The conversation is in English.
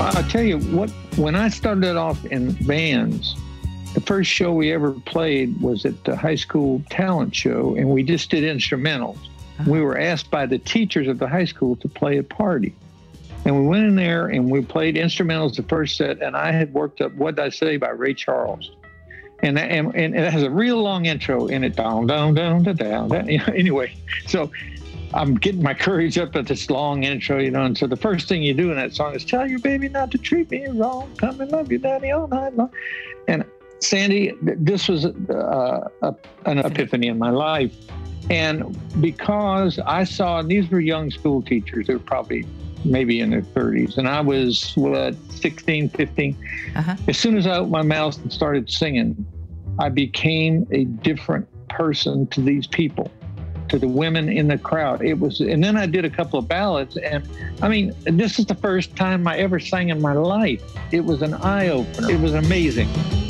I'll tell you what, when I started off in bands, the first show we ever played was at the high school talent show, and we just did instrumentals. We were asked by the teachers of the high school to play a party. And we went in there and we played instrumentals the first set, and I had worked up What Did I Say by Ray Charles. And it has a real long intro in it. Down, down, down, down, down. Anyway, so I'm getting my courage up at this long intro, and so the first thing you do in that song is tell your baby not to treat me wrong, come and love you daddy all night long. And Sandy, this was an epiphany in my life. And because I saw, these were young school teachers, they were probably maybe in their 30s, and I was 16, 15. As soon as I opened my mouth and started singing, I became a different person to these people, to the women in the crowd. And then I did a couple of ballads, and I mean, this is the first time I ever sang in my life. It was an eye-opener. It was amazing.